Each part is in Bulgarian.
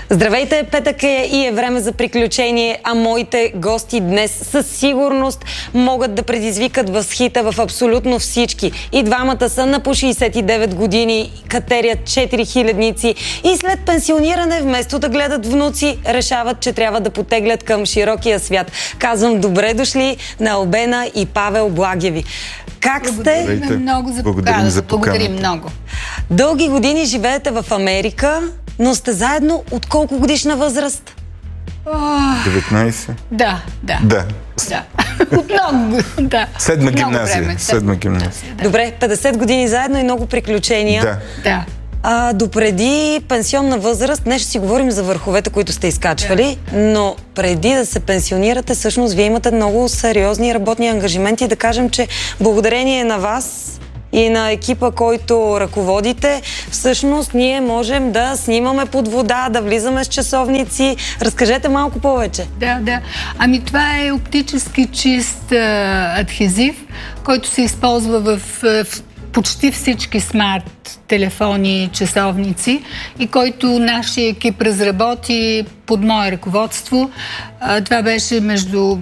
Здравейте, петък е и е време за приключение, а моите гости днес със сигурност могат да предизвикат възхита в абсолютно всички. И двамата са на по 69 години, катерят 4000-ници и след пенсиониране, вместо да гледат внуци, решават, че трябва да потеглят към широкия свят. Казвам добре дошли на Албена и Павел Благеви. Как сте? Благодарим за поканата. Благодарим много. Дълги години живеете в Америка, но сте заедно от колко годишна възраст? 19? Да. От много, да. Седма гимназия. Добре, 50 години заедно и много приключения. Да. Допреди пенсионна възраст, днес ще си говорим за върховете, които сте изкачвали, но преди да се пенсионирате, всъщност вие имате много сериозни работни ангажименти. Да кажем, че благодарение на вас и на екипа, който ръководите, всъщност ние можем да снимаме под вода, да влизаме с часовници. Разкажете малко повече. Да. Ами това е оптически чист адхезив, който се използва в почти всички смарт телефони и часовници и който нашия екип разработи под мое ръководство. Това беше между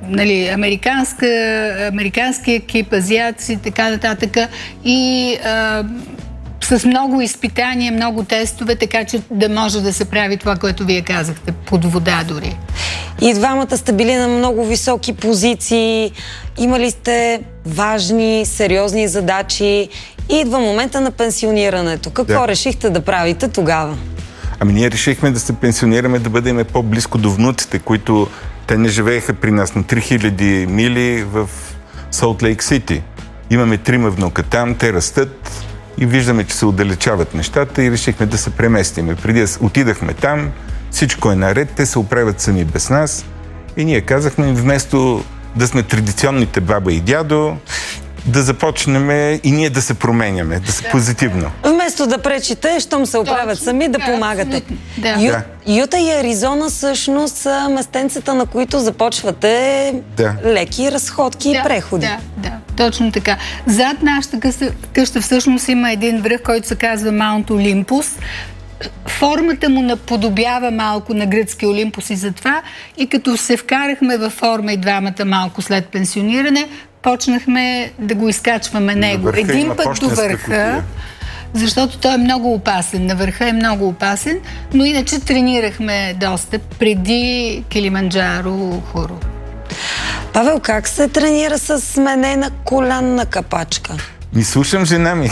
американски екип, азиатци, така нататък и с много изпитания, много тестове, така че да може да се прави това, което вие казахте, под вода дори. И двамата сте били на много високи позиции, имали сте важни, сериозни задачи и идва момента на пенсионирането. Какво решихте да правите тогава? Ами ние решихме да се пенсионираме, да бъдем по-близко до внуците, които те не живееха при нас на 3000 мили в Солт Лейк Сити. Имаме 3 внука там, те растат и виждаме, че се отдалечават нещата и решихме да се преместиме. Преди отидахме там, всичко е наред, те се оправят сами без нас и ние казахме, вместо да сме традиционните баба и дядо, да започнем и ние да се променяме, да се позитивно. Вместо да пречите, щом се оправят сами, да помагате. Юта и Аризона всъщност са местенцата, на които започвате леки разходки и преходи. Да, точно така. Зад нашата къща всъщност има един връх, който се казва Маунт Олимпус. Формата му наподобява малко на гръцки Олимпус и затова и като се вкарахме във форма и двамата малко след пенсиониране, почнахме да го изкачваме него. Един път до върха, защото той е много опасен. На върха е много опасен, но иначе тренирахме доста преди Килиманджаро, Хуру. Павел, как се тренира с сменена коланна капачка? Ми слушам жена ми.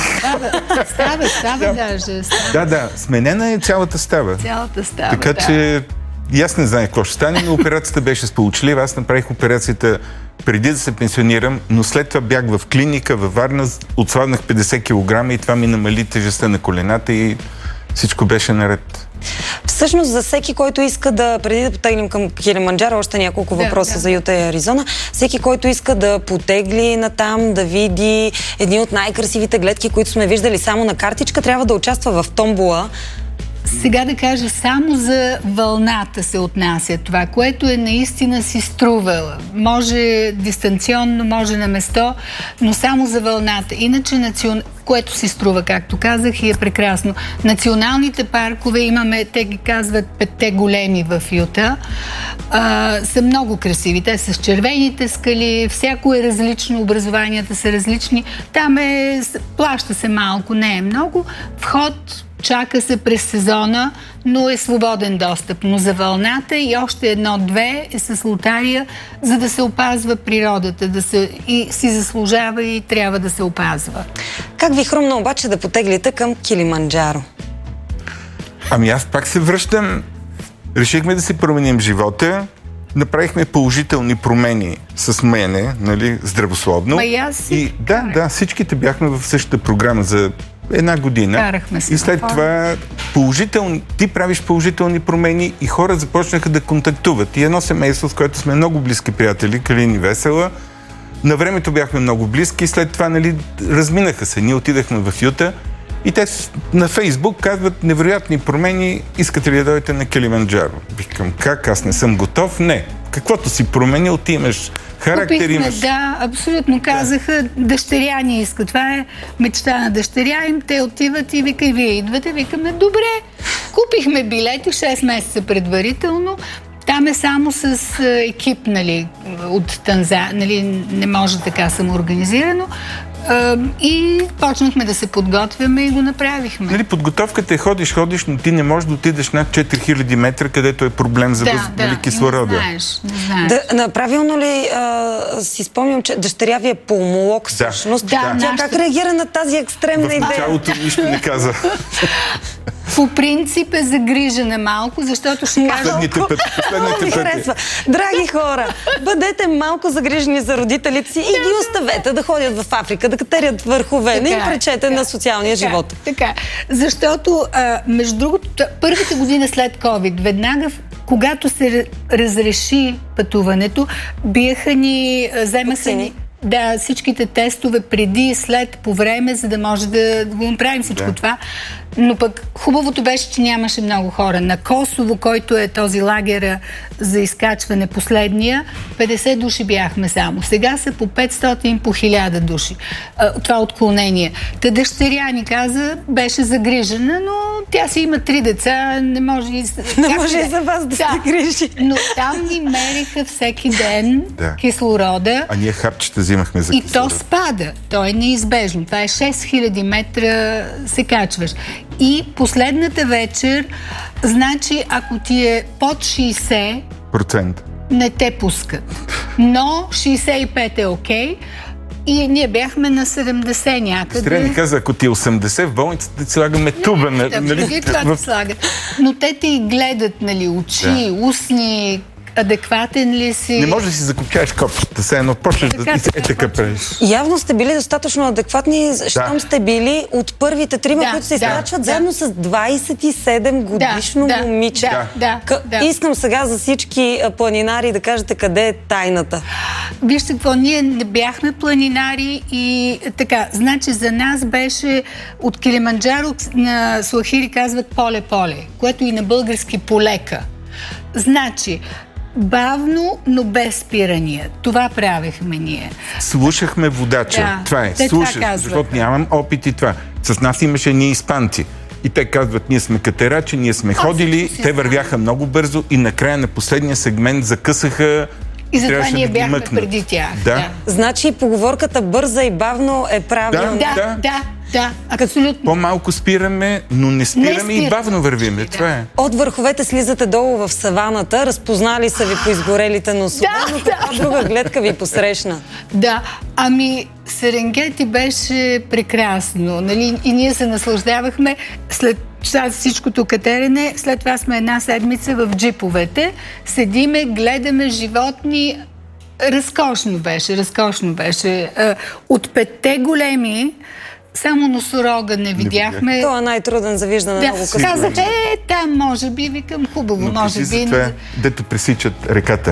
Става даже. Да, сменена е цялата става. Така че и аз не знае какво ще стане, но операцията беше сполучлива. Аз направих операцията преди да се пенсионирам, но след това бях в клиника във Варна, отслабнах 50 кг и това ми намали тежестта на колената и всичко беше наред. Всъщност за всеки, който иска да, преди да потегнем към Килиманджаро, още няколко въпроса за Юта и Аризона, всеки, който иска да потегли натам, да види едни от най-красивите гледки, които сме виждали само на картичка, трябва да участва в томбола. Сега да кажа, само за вълната се отнася това, което е наистина си струва. Може дистанционно, може на место, но само за вълната. Иначе което си струва, както казах, и е прекрасно. Националните паркове имаме, те ги казват 5 големи в Юта, са много красиви. Те са с червените скали, всяко е различно, образованията са различни. Там плаща се малко, не е много. Вход чака се през сезона, но е свободен достъп. Но за вълната и още 1-2 е с лотария, за да се опазва природата, и си заслужава и трябва да се опазва. Как ви хрумна обаче да потеглите към Килиманджаро? Ами аз пак се връщам. Решихме да си променим живота. Направихме положителни промени с мене, здравословно. Да, всичките бяхме в същата програма за 1 година. И след това ти правиш положителни промени и хора започнаха да контактуват. И едно семейство, с което сме много близки приятели, Калин и Весела, на времето бяхме много близки и след това разминаха се. Ние отидахме в Юта и те на Фейсбук казват невероятни промени, искате ли да дойдете на Килиманджаро? Викам, как? Аз не съм готов? Не. Каквото си променил, ти имаш характер, имаш. Да, абсолютно. Казаха, дъщеря ни иска. Това е мечта на дъщеря им. Те отиват и вика, и вие идвате. Викаме, добре, Купихме билети 6 месеца предварително. Там е само с екип, нали, от Танзания, нали, не може така самоорганизирано. И почнахме да се подготвяме и го направихме. Нали, подготовката е ходиш, но ти не можеш да отидеш над 4000 метра, където е проблем за кислорода. Не знаеш. Правилно ли си спомням, че дъщеря ви е пулмолог всъщност? Тя как реагира на тази екстремна идея? В началото нищо не каза. По принцип е загрижена малко, защото ще кажа... Последните пъти. Драги хора, бъдете малко загрижени за родителите си и ги оставете да ходят в Африка, да катерят върхове. Не им пречете на социалния живот. Така, защото, между другото, първата година след COVID, веднага, когато се разреши пътуването, биеха ни, вземаха ни всичките тестове преди и след, по време, за да може да го направим всичко това. Но пък хубавото беше, че нямаше много хора. На Косово, който е този лагер за изкачване последния, 50 души бяхме само. Сега са по 500, по 1000 души. Това отклонение. Та дъщеря ни каза, беше загрижена, но тя си има 3 деца, не може и за вас да се грижи. Но там ни мериха всеки ден кислорода. А ние хапчета взимахме за кислород. И то спада. То е неизбежно. Това е 6000 метра се качваш. И последната вечер, значи, ако ти е под 60%, не те пускат. Но 65 е окей. И ние бяхме на 70 някъде. Стрия ни каза, ако ти е 80 в болницата, ти слагаме туба. Нали? Това слагат. Но те те и гледат, нали, очи, устни, адекватен ли си. Не може да си закопчаеш копчета, все едно почнеш така правиш. Явно сте били достатъчно адекватни, щом сте били от първите 3, които се изкачват заедно с 27 годишно момиче. Искам сега за всички планинари да кажете къде е тайната. Вижте какво, ние не бяхме планинари и така, значи за нас беше от Килиманджаро на Суахили казват поле-поле, което и на български полека. Значи, бавно, но без спирания. Това правихме ние. Слушахме водача. Това е. Слушах, защото нямам опит и това. С нас имаше ние испанци. И те казват, ние сме катерачи, ние сме ходили, те вървяха много бързо и накрая на последния сегмент закъсаха. И затова ние бяхме преди тях. Значи поговорката бърза и бавно е правилна. Да, абсолютно. По-малко спираме, но не спираме и бавно вървиме. Това е. От върховете слизате долу в саваната, разпознали са ви по изгорелите носове, но каква друга гледка ви посрещна? Да, ами Серенгети беше прекрасно, нали? И ние се наслаждавахме след всичкото катерене. След това сме една седмица в джиповете. Седиме, гледаме животни. Разкошно беше. От 5 големи само носорога не видяхме. Това е най-труден за виждане. Казах, там може би, викам хубаво, може би. Това, дето пресичат реката.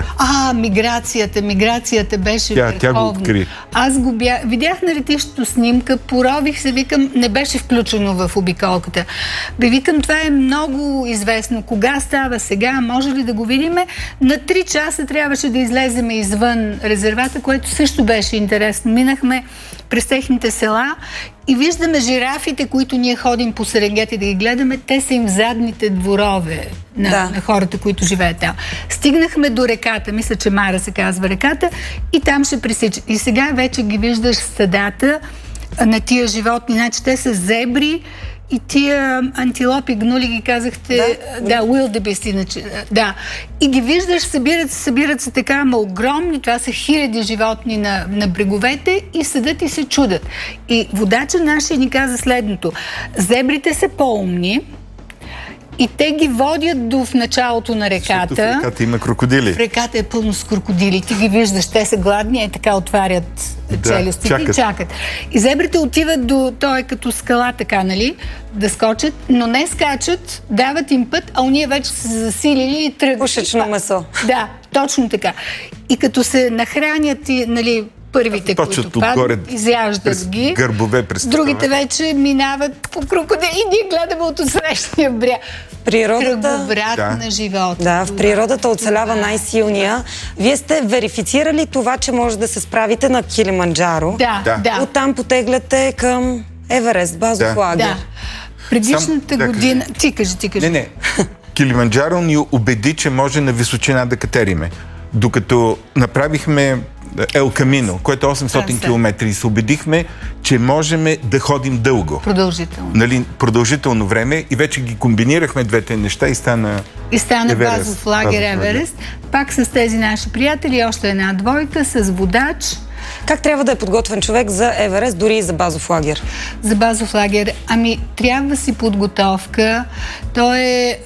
Миграцията беше върховна. Тя го откри. Аз го видях на летището снимка, порових се, викам, не беше включено в обиколката. Викам, това е много известно. Кога става сега? Може ли да го видиме? На 3 часа трябваше да излеземе извън резервата, което също беше интересно. Минахме през техните села и виждаме жирафите, които ние ходим по Серенгети да ги гледаме, те са им в задните дворове на хората, които живеят там. Стигнахме до реката, мисля, че Мара се казва реката, и там ще пресичат. И сега вече ги виждаш стадата на тия животни. Значи те са зебри и тия антилопи, гнули ги казахте, wildebeest, иначе. Да. И ги виждаш, събират се така, ама огромни, това са хиляди животни на бреговете и седат и се чудят. И водача нашия ни каза следното. Зебрите са по-умни и те ги водят в началото на реката. В реката има крокодили. В реката е пълно с крокодили. Ти ги виждаш, те са гладни и така отварят челюстите и чакат. И зебрите отиват до, той е като скала така, нали, да скочат, но не скачат, дават им път, а уния вече са засилили и тръгват. Пушечно месо. Да, точно така. И като се нахранят и, нали, първите, които падат, изяждат ги. Гърбове през другите вече минават по крокодили и ние гледаме от отсрещния бряг. Кръговрат на живота. Да, в природата оцелява най-силния. Вие сте верифицирали това, че може да се справите на Килиманджаро. Да. Оттам потегляте към Еверест, базов лагер. Предишната година... Ти кажи. Не. Килиманджаро ни убеди, че може на височина да катериме. Докато направихме Ел Камино, което е 800 км и се убедихме, че можем да ходим дълго. Продължително време и вече ги комбинирахме двете неща и стана базов лагер Еверест. Пак с тези наши приятели, още една двойка с водач. Как трябва да е подготвен човек за Еверест, дори и за базов лагер? За базов лагер? Трябва си подготовка. То е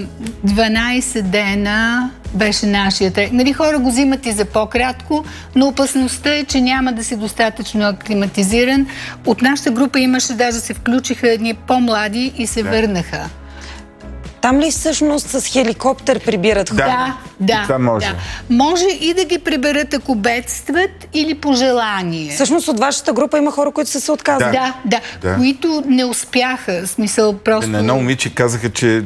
12 дена беше нашия трек. Хора го взимат и за по-кратко, но опасността е, че няма да си достатъчно аклиматизиран. От нашата група имаше, даже се включиха едни по-млади и се върнаха. Там ли всъщност с хеликоптер прибират хора? Да. Това може. Да. Може и да ги приберат, ако бедстват или по желание. Всъщност от вашата група има хора, които са се отказали. Да. Които не успяха. Смисъл просто... На едно момиче казаха, че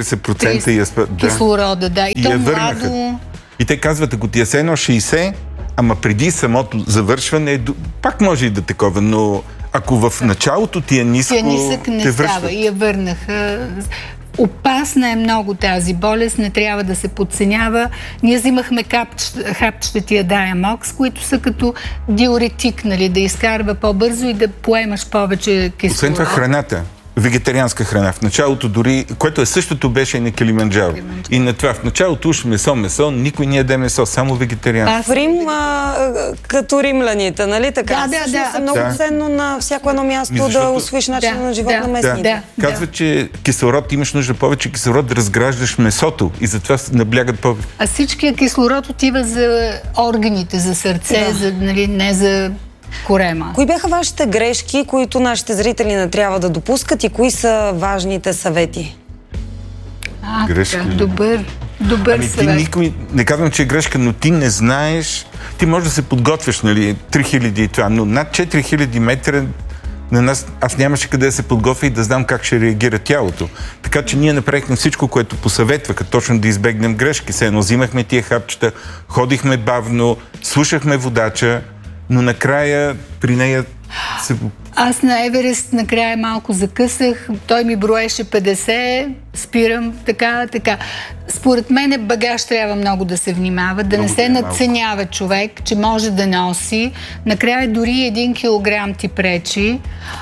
40% кислорода, И то младо... И те казват, ако ти е едно 60, ама преди самото завършване, пак може и да такова, но ако в началото ти е ниско, не става. И я върнаха. Опасна е много тази болест, не трябва да се подценява. Ние взимахме хапчета тия Диамокс, които са като диуретик, да изкарва по-бързо и да поемаш повече кислород. Освен това храната. Вегетарианска храна. В началото дори, което е същото беше и на Килиманджаро. И на това. В началото уж месо, никой не яде месо, само вегетарианство. В Рим, като римляните, нали така? Да. Много ценно на всяко едно място да усвоиш начина на живот на местните. Казва, че кислород, имаш нужда повече кислород да разграждаш месото и затова наблягат повече. А всичкият кислород отива за органите, за сърце, не за корема. Кои бяха вашите грешки, които нашите зрители не трябва да допускат и кои са важните съвети? Грешки? Добър съвет. Ти никой, не казвам, че е грешка, но ти не знаеш, ти можеш да се подготвяш, 3000 и това, но над 4000 метра на нас, аз нямаше къде да се подготвя и да знам как ще реагира тялото. Така че ние направихме всичко, което посъветваха, точно да избегнем грешки. Едно взимахме тия хапчета, ходихме бавно, слушахме водача, но накрая при нея се... Аз на Еверест накрая малко закъсах, той ми броеше 50, спирам, така. Според мен багаж трябва много да се внимава, да не се надценява човек, че може да носи. Накрая дори 1 килограм ти пречи.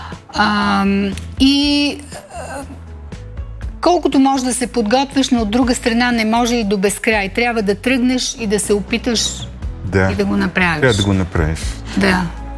Колкото може да се подготвиш, но от друга страна не може и до безкрай. Трябва да тръгнеш и да се опиташ и да го направиш. Трябва да го направиш. Да.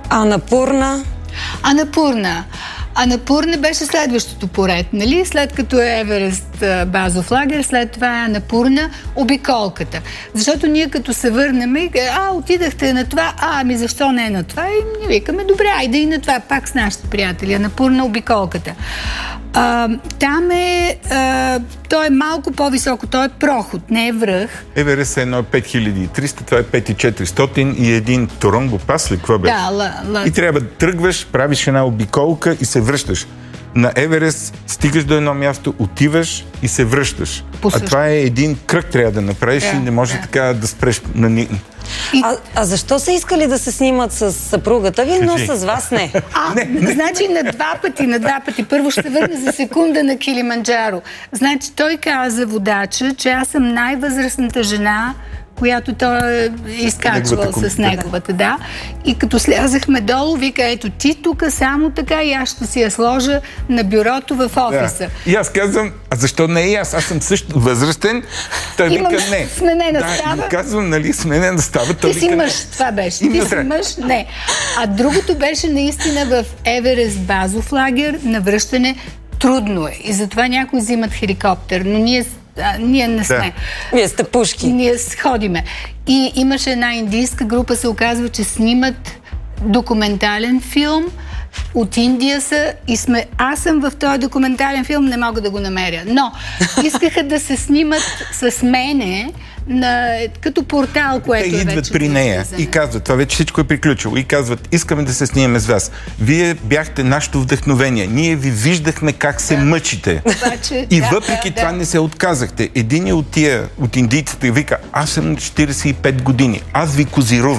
Анапурна беше следващото поред, нали? След като е Еверест базов лагер, след това е Анапурна, обиколката. Защото ние като се върнем, отидахте на това, защо не е на това? И ние викаме, добре, айде и на това, пак с нашите приятели, Анапурна, обиколката. Там той е малко по-високо, той е проход, не е връх. Еверест е едно 5300, това е 5400 и един Торонго пас ли, какво беше? И трябва да тръгваш, правиш една обиколка и се връщаш. На Еверест стигаш до едно място, отиваш и се връщаш. А това е един кръг трябва да направиш и не може така да спреш на... А защо са искали да се снимат с съпругата ви, но с вас не? Значи на два пъти. Първо ще върна за секунда на Килиманджаро. Значи той каза водача, че аз съм най-възрастната жена, която той е изкачвал с неговата, И като слязахме долу, вика, ето ти тук само така и аз ще си я сложа на бюрото в офиса. И аз казвам, защо не и аз? Аз съм също възрастен. Той вика, не. Сменена става. И казвам, сменена става. Ти си мъж, това беше. Ти си мъж, не. А другото беше наистина в Еверест базов лагер, на връщане трудно е. И затова някои взимат хеликоптер, но ние не сме. Вие сте пушки. Ние ходиме. И имаше една индийска група, се оказва, че снимат документален филм. От Индия са и аз съм в този документален филм, не мога да го намеря. Но искаха да се снимат с мене като портал, което те идват при нея и казват, това вече всичко е приключило. И казват, искаме да се снимаме с вас. Вие бяхте нашето вдъхновение. Ние ви виждахме как се мъчите. И въпреки това не се отказахте. Един от индийците вика, аз съм на 45 години. Аз ви козирувам.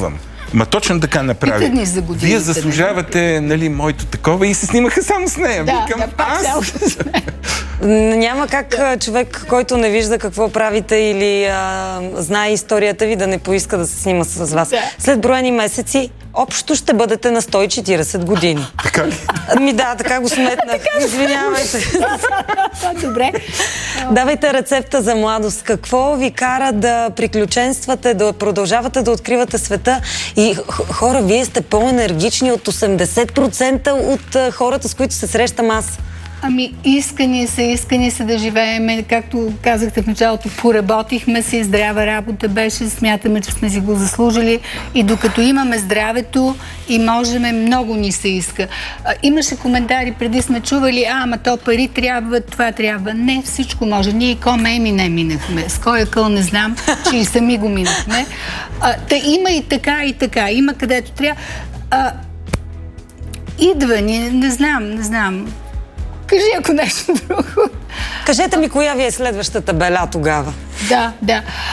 Ма точно така направи. Вие заслужавате, нали, моето такова и се снимаха само с нея. Да, викам, пак само с нея. Няма как човек, който не вижда какво правите или знае историята ви, да не поиска да се снима с вас. Да. След броени месеци, общо ще бъдете на 140 години. Така ли? Да, така го сметнах. Извинявайте. Добре. Давайте рецепта за младост. Какво ви кара да приключенствате, да продължавате да откривате света? И хора, вие сте по-енергични от 80% от хората, с които се срещам аз. Ами, искани са да живеем, както казахте в началото, поработихме си, здрава работа беше, смятаме, че сме си го заслужили и докато имаме здравето и можем, много ни се иска. Имаше коментари, преди сме чували, ама то пари трябва, това трябва. Не, всичко може. Ние и Комеми не минахме. С кой къл не знам, че и сами го минахме. Та има и така, има където трябва. Идва ни, не знам. Кажи ако нещо друго. Кажете ми, коя ви е следващата беля тогава? Да.